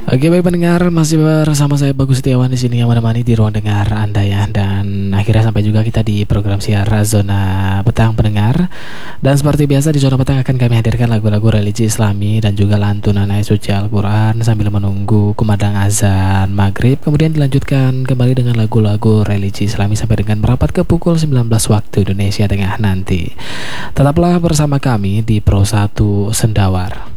Oke, baik pendengar, masih bersama saya Bagus Setiawan di sini yang menemani di ruang dengar Anda ya. Dan akhirnya sampai juga kita di program siar Zona Petang pendengar. Dan seperti biasa di Zona Petang akan kami hadirkan lagu-lagu religi Islami dan juga lantunan ayat suci Al-Quran sambil menunggu kumandang azan maghrib. Kemudian dilanjutkan kembali dengan lagu-lagu religi Islami sampai dengan merapat ke pukul 19 waktu Indonesia Tengah nanti. Tetaplah bersama kami di Pro 1 Sendawar.